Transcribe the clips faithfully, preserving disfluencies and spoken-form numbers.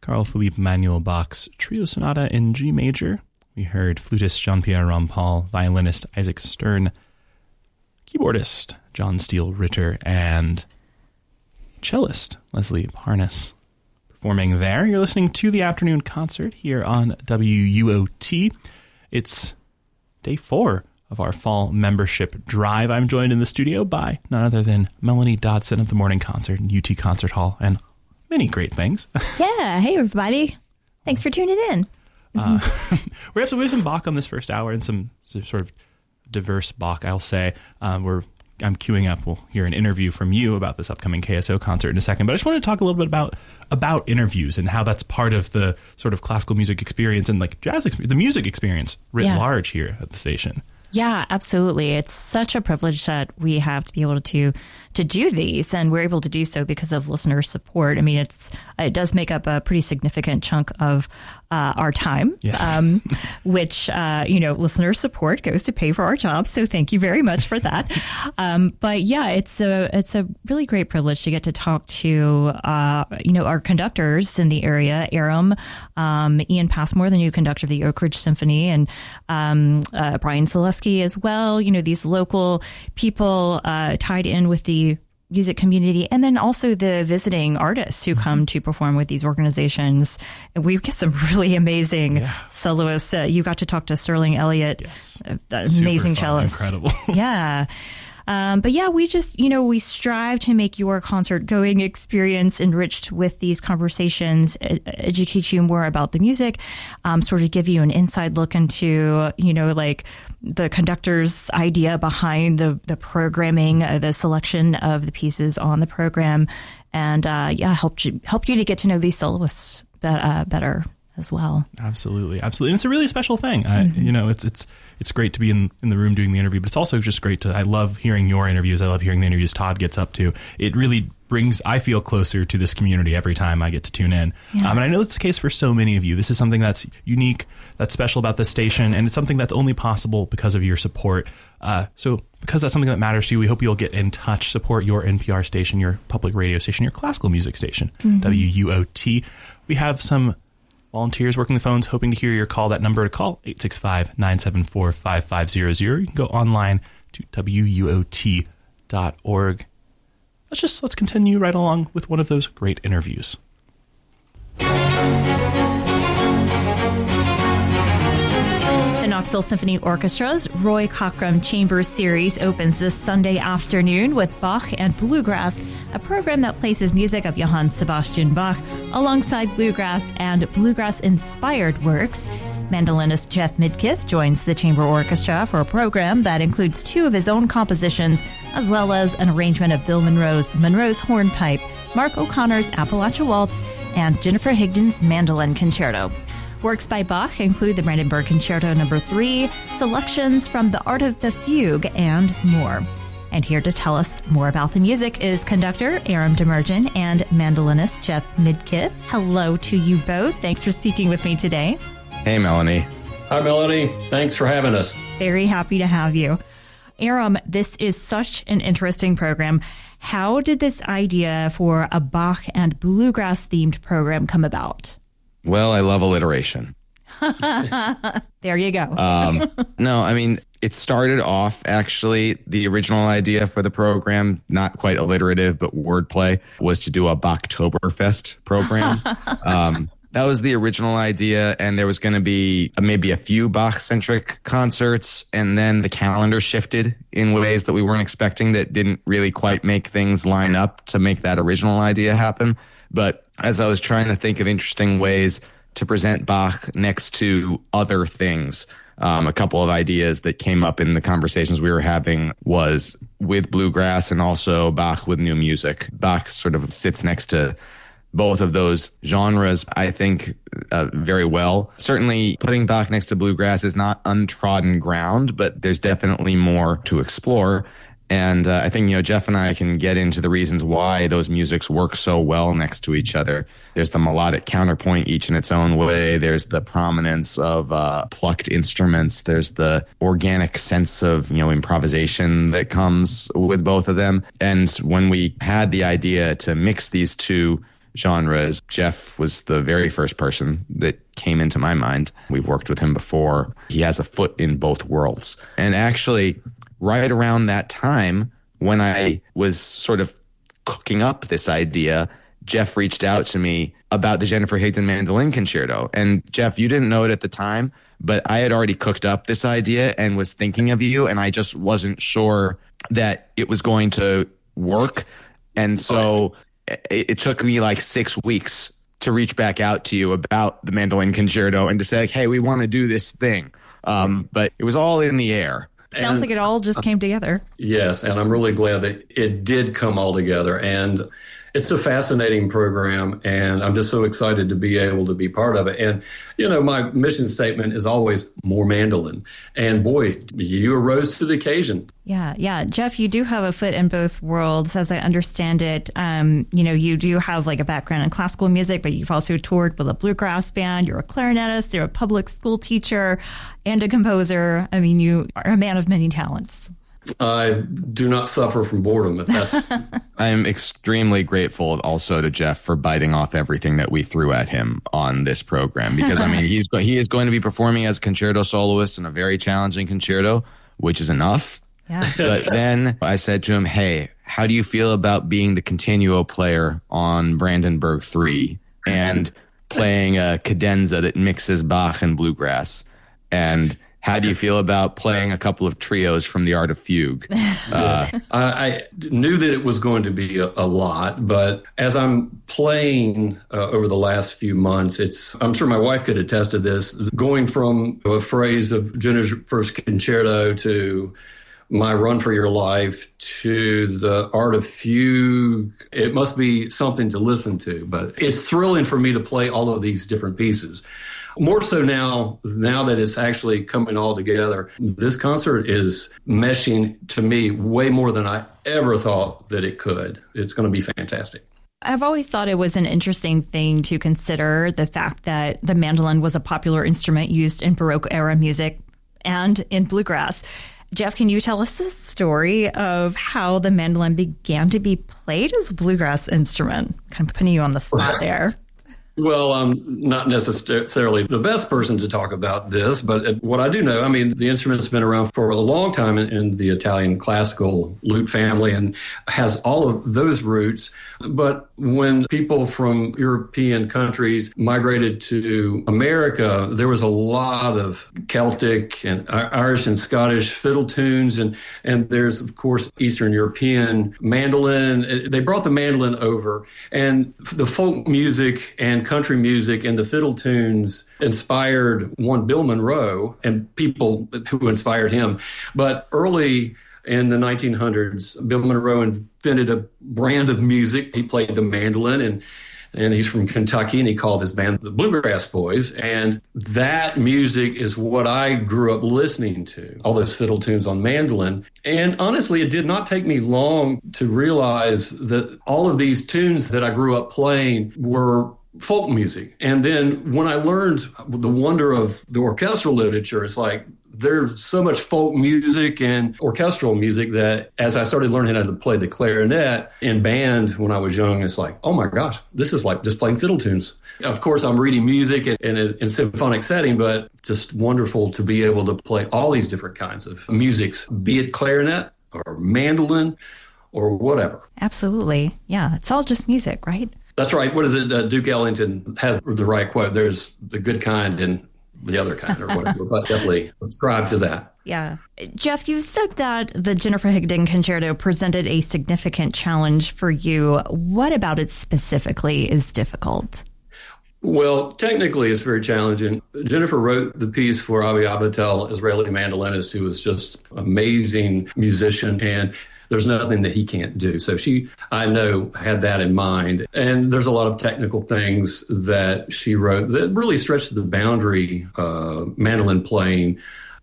Carl Philipp Emanuel Bach's Trio Sonata in G major. We heard flutist Jean-Pierre Rampal, violinist Isaac Stern, keyboardist John Steele Ritter, and cellist Leslie Parnas performing there. You're listening to the afternoon concert here on W U O T. It's day four of our fall membership drive. I'm joined in the studio by none other than Melanie Dodson of the Morning Concert and U T Concert Hall and many great things. Yeah. Hey, everybody. Thanks for tuning in. Uh, we have some, we have some Bach on this first hour and some, some sort of diverse Bach, I'll say. Um, we're I'm queuing up. We'll hear an interview from you about this upcoming K S O concert in a second. But I just wanted to talk a little bit about about interviews and how that's part of the sort of classical music experience and like jazz experience, the music experience writ yeah. large here at the station. Yeah, absolutely. It's such a privilege that we have to be able to to do these, and we're able to do so because of listener support. I mean, it's it does make up a pretty significant chunk of uh, our time, yes. um, which, uh, you know, listener support goes to pay for our jobs. So thank you very much for that. um, but yeah, it's a it's a really great privilege to get to talk to, uh, you know, our conductors in the area, Aram, um, Ian Passmore, the new conductor of the Oak Ridge Symphony, and um, uh, Brian Selesky as well. You know, these local people uh, tied in with the music community, and then also the visiting artists who come to perform with these organizations. And we get some really amazing yeah. soloists. Uh, you got to talk to Sterling Elliott, yes. uh, that amazing Super fun, cellist. Incredible. yeah. Um, but yeah, we just, you know, we strive to make your concert going experience enriched with these conversations, ed- educate you more about the music, um, sort of give you an inside look into, you know, like the conductor's idea behind the, the programming, uh, the selection of the pieces on the program. And, uh, yeah, help you, help you to get to know these soloists be- uh, better as well. Absolutely. Absolutely. And it's a really special thing. I, Mm-hmm. you know, it's, it's, it's great to be in, in the room doing the interview, but it's also just great to, I love hearing your interviews. I love hearing the interviews Todd gets up to. It really brings, I feel closer to this community every time I get to tune in. Yeah. Um, and I know that's the case for so many of you. This is something that's unique, that's special about this station, and it's something that's only possible because of your support. Uh, so because that's something that matters to you, we hope you'll get in touch, support your N P R station, your public radio station, your classical music station, mm-hmm. W U O T. We have some volunteers working the phones, hoping to hear your call. That number to call, eight six five, nine seven four, five five zero zero. You can go online to W U O T dot org. Let's just, let's continue right along with one of those great interviews. The Knoxville Symphony Orchestra's Roy Cockrum Chamber Series opens this Sunday afternoon with Bach and Bluegrass, a program that places music of Johann Sebastian Bach alongside bluegrass and bluegrass-inspired works. Mandolinist Jeff Midkiff joins the Chamber Orchestra for a program that includes two of his own compositions, as well as an arrangement of Bill Monroe's Monroe's Hornpipe, Mark O'Connor's Appalachia Waltz, and Jennifer Higdon's Mandolin Concerto. Works by Bach include the Brandenburg Concerto Number three, selections from The Art of the Fugue, and more. And here to tell us more about the music is conductor Aram Demerjen and mandolinist Jeff Midkiff. Hello to you both. Thanks for speaking with me today. Hey, Melanie. Hi, Melanie. Thanks for having us. Very happy to have you. Aram, this is such an interesting program. How did this idea for a Bach and bluegrass-themed program come about? Well, I love alliteration. There you go. um, no, I mean, it started off, actually, the original idea for the program, not quite alliterative, but wordplay, was to do a Bachtoberfest program. um, that was the original idea, and there was going to be maybe a few Bach-centric concerts, and then the calendar shifted in ways that we weren't expecting that didn't really quite make things line up to make that original idea happen. But as I was trying to think of interesting ways to present Bach next to other things, um, a couple of ideas that came up in the conversations we were having was with bluegrass and also Bach with new music. Bach sort of sits next to both of those genres, I think, uh, very well. Certainly, putting Bach next to bluegrass is not untrodden ground, but there's definitely more to explore. And uh, I think, you know, Jeff and I can get into the reasons why those musics work so well next to each other. There's the melodic counterpoint, each in its own way. There's the prominence of uh, plucked instruments. There's the organic sense of, you know, improvisation that comes with both of them. And when we had the idea to mix these two genres. Jeff was the very first person that came into my mind. We've worked with him before. He has a foot in both worlds. And actually, right around that time, when I was sort of cooking up this idea, Jeff reached out to me about the Jennifer Higdon Mandolin Concerto. And Jeff, you didn't know it at the time, but I had already cooked up this idea and was thinking of you, and I just wasn't sure that it was going to work. And so it, it took me like six weeks to reach back out to you about the Mandolin Concerto and to say, like, hey, we want to do this thing. Um, but it was all in the air. Sounds And, like it all just came together. Yes, and I'm really glad that it did come all together. And it's a fascinating program, and I'm just so excited to be able to be part of it. And, you know, my mission statement is always more mandolin. And boy, you arose to the occasion. Yeah, yeah. Jeff, you do have a foot in both worlds, as I understand it. Um, you know, you do have like a background in classical music, but you've also toured with a bluegrass band. You're a clarinetist, you're a public school teacher, and a composer. I mean, you are a man of many talents. I do not suffer from boredom. If that's I'm extremely grateful also to Jeff for biting off everything that we threw at him on this program, because I mean, he's go- he is going to be performing as concerto soloist in a very challenging concerto, which is enough. Yeah. But then I said to him, hey, how do you feel about being the continuo player on Brandenburg three and playing a cadenza that mixes Bach and bluegrass? And how do you feel about playing a couple of trios from The Art of Fugue? Uh, I, I knew that it was going to be a, a lot, but as I'm playing uh, over the last few months, it's, I'm sure my wife could attest to this, going from a phrase of Jennifer's Concerto to My Run for Your Life to The Art of Fugue. It must be something to listen to, but it's thrilling for me to play all of these different pieces. More so now, now that it's actually coming all together, this concert is meshing to me way more than I ever thought that it could. It's going to be fantastic. I've always thought it was an interesting thing to consider, the fact that the mandolin was a popular instrument used in Baroque era music and in bluegrass. Jeff, can you tell us the story of how the mandolin began to be played as a bluegrass instrument? Kind of putting you on the spot there. Well, I'm not necessarily the best person to talk about this, but what I do know, I mean, the instrument's been around for a long time in, in the Italian classical lute family and has all of those roots. But when people from European countries migrated to America, there was a lot of Celtic and Irish and Scottish fiddle tunes. And, and there's, of course, Eastern European mandolin. They brought the mandolin over, and the folk music and country music and the fiddle tunes inspired one Bill Monroe and people who inspired him. But early in the nineteen hundreds, Bill Monroe invented a brand of music. He played the mandolin, and and he's from Kentucky, and he called his band the Bluegrass Boys. And that music is what I grew up listening to, all those fiddle tunes on mandolin. And honestly, it did not take me long to realize that all of these tunes that I grew up playing were folk music. And then when I learned the wonder of the orchestral literature, it's like there's so much folk music and orchestral music that as I started learning how to play the clarinet in band when I was young, it's like, oh my gosh, this is like just playing fiddle tunes. Of course, I'm reading music in, in a in symphonic setting, but just wonderful to be able to play all these different kinds of musics, be it clarinet or mandolin or whatever. Absolutely. Yeah, it's all just music, right? That's right. What is it? Uh, Duke Ellington has the right quote. There's the good kind and the other kind or whatever, but definitely subscribe to that. Yeah. Jeff, you said that the Jennifer Higdon Concerto presented a significant challenge for you. What about it specifically is difficult? Well, technically, it's very challenging. Jennifer wrote the piece for Avi Abatel, Israeli mandolinist, who was just an amazing musician, and there's nothing that he can't do. So she, I know, had that in mind. And there's a lot of technical things that she wrote that really stretched the boundary, uh, mandolin playing.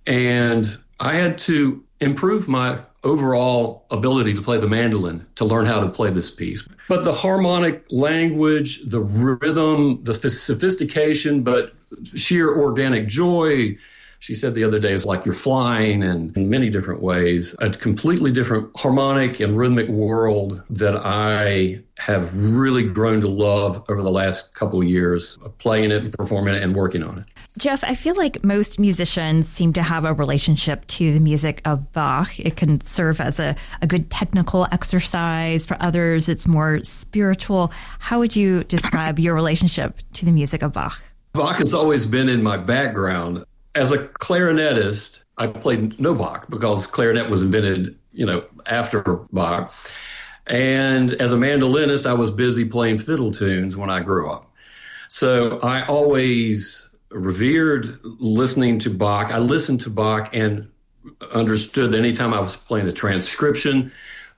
And I had to improve my overall ability to play the mandolin to learn how to play this piece. But the harmonic language, the rhythm, the sophistication, but sheer organic joy, she said the other day, it's like you're flying and in many different ways, a completely different harmonic and rhythmic world that I have really grown to love over the last couple of years, playing it and performing it and working on it. Jeff, I feel like most musicians seem to have a relationship to the music of Bach. It can serve as a, a good technical exercise. For others, it's more spiritual. How would you describe your relationship to the music of Bach? Bach has always been in my background. As a clarinetist, I played no Bach because clarinet was invented, you know, after Bach. And as a mandolinist, I was busy playing fiddle tunes when I grew up. So I always revered listening to Bach. I listened to Bach and understood that anytime I was playing a transcription,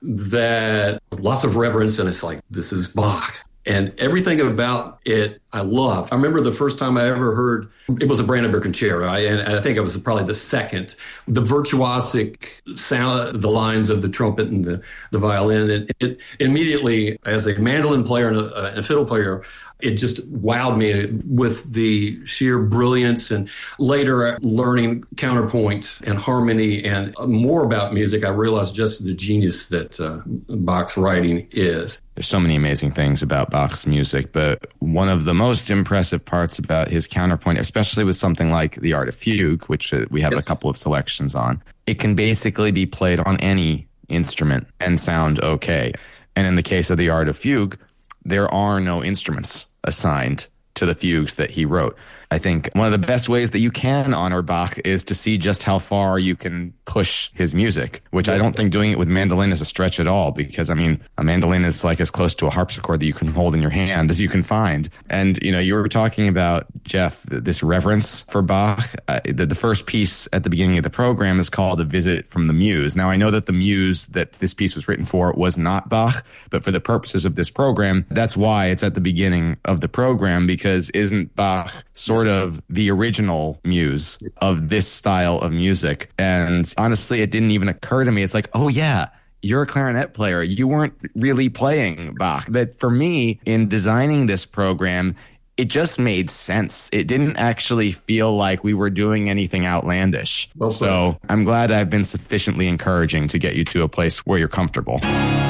that lots of reverence, and it's like, this is Bach. And everything about it, I love. I remember the first time I ever heard, it was a Brandenburg Concerto, I, and I think it was probably the second, the virtuosic sound, the lines of the trumpet and the, the violin. And it immediately, as a mandolin player and a, a fiddle player, it just wowed me with the sheer brilliance, and later learning counterpoint and harmony and more about music, I realized just the genius that uh, Bach's writing is. There's so many amazing things about Bach's music, but one of the most impressive parts about his counterpoint, especially with something like The Art of Fugue, which uh, we have yes. a couple of selections on, it can basically be played on any instrument and sound okay. And in the case of The Art of Fugue, there are no instruments assigned to the fugues that he wrote. I think one of the best ways that you can honor Bach is to see just how far you can push his music, which I don't think doing it with mandolin is a stretch at all, because, I mean, a mandolin is like as close to a harpsichord that you can hold in your hand as you can find. And, you know, you were talking about, Jeff, this reverence for Bach. Uh, the, the first piece at the beginning of the program is called A Visit from the Muse. Now, I know that the muse that this piece was written for was not Bach, but for the purposes of this program, that's why it's at the beginning of the program, because isn't Bach sort of the original muse of this style of music? And honestly, it didn't even occur to me. It's like, oh yeah, you're a clarinet player. You weren't really playing Bach. But for me, in designing this program, it just made sense. It didn't actually feel like we were doing anything outlandish. Well, so I'm glad I've been sufficiently encouraging to get you to a place where you're comfortable.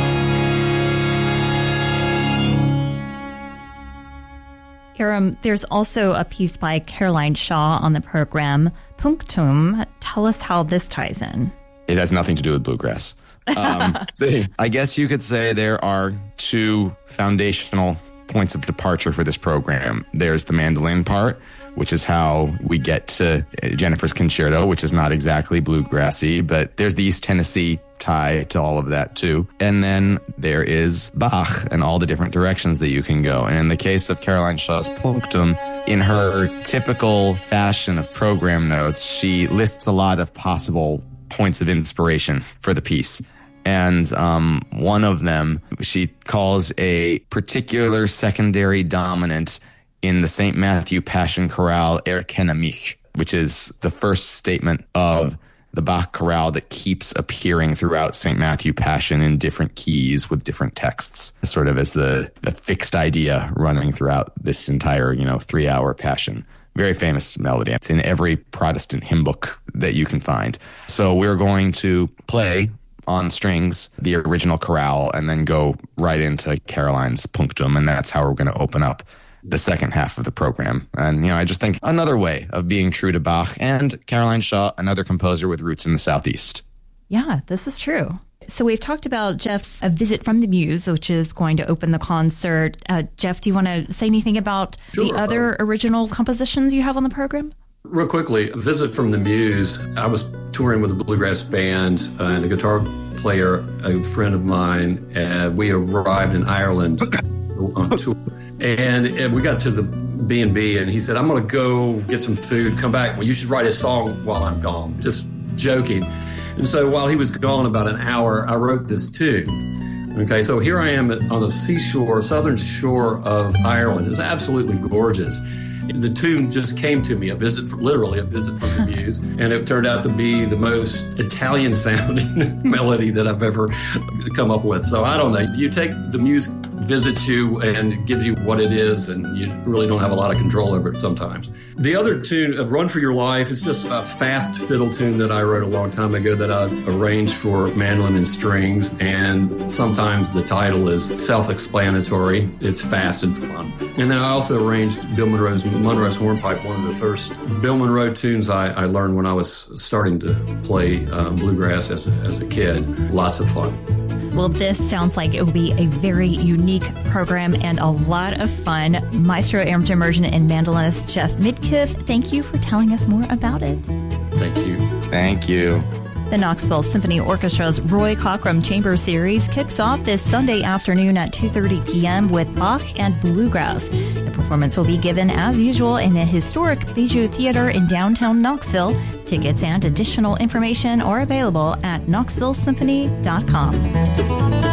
Hiram, there's also a piece by Caroline Shaw on the program, Punctum. Tell us how this ties in. It has nothing to do with bluegrass. Um, I guess you could say there are two foundational points of departure for this program. There's the mandolin part, which is how we get to Jennifer's Concerto, which is not exactly bluegrassy, but there's the East Tennessee tie to all of that too. And then there is Bach and all the different directions that you can go. And in the case of Caroline Shaw's Punctum, in her typical fashion of program notes, she lists a lot of possible points of inspiration for the piece. And um, one of them she calls a particular secondary dominant in the Saint Matthew Passion Chorale, Erkenne mich, which is the first statement of the Bach chorale that keeps appearing throughout Saint Matthew Passion in different keys with different texts, sort of as the, the fixed idea running throughout this entire, you know, three-hour Passion. Very famous melody. It's in every Protestant hymn book that you can find. So we're going to play on strings the original chorale and then go right into Caroline's Punctum, and that's how we're going to open up the second half of the program. And, you know, I just think another way of being true to Bach and Caroline Shaw, another composer with roots in the Southeast. Yeah, this is true. So we've talked about Jeff's A Visit from the Muse, which is going to open the concert. Uh, Jeff, do you want to say anything about sure. the other original compositions you have on the program? Real quickly, A Visit from the Muse. I was touring with a bluegrass band uh, and a guitar player, a friend of mine. Uh, we arrived in Ireland on tour. And we got to the B and B, and he said, I'm going to go get some food, come back. Well, you should write a song while I'm gone. Just joking. And so while he was gone about an hour, I wrote this tune. Okay, so here I am on the seashore, southern shore of Ireland. It's absolutely gorgeous. The tune just came to me, a visit, from, literally a visit from the Muse, and it turned out to be the most Italian-sounding melody that I've ever come up with. So I don't know. You take the Muse visits you and gives you what it is, and you really don't have a lot of control over it sometimes. The other tune, Run for Your Life, is just a fast fiddle tune that I wrote a long time ago that I arranged for mandolin and strings, and sometimes the title is self-explanatory. It's fast and fun. And then I also arranged Bill Monroe's Monroe's Hornpipe, one of the first Bill Monroe tunes I, I learned when I was starting to play uh, bluegrass as a, as a kid. Lots of fun. Well, this sounds like it will be a very unique program and a lot of fun. Maestro amateur immersion and mandolinist Jeff Midkiff, thank you for telling us more about it. Thank you. Thank you. The Knoxville Symphony Orchestra's Roy Cockrum Chamber Series kicks off this Sunday afternoon at two thirty p.m. with Bach and Bluegrass. The performance will be given as usual in the historic Bijou Theater in downtown Knoxville. Tickets and additional information are available at knoxville symphony dot com.